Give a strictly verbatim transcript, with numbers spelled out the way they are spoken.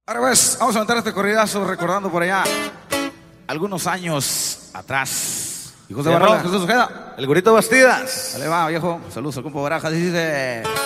Ahora pues, vamos a aventar este corridazo recordando por allá algunos años atrás. Hijos de Barrola, Jesús Ojeda. El Gurito Bastidas. Dale va, viejo. Saludos al compa Barajas. Dice...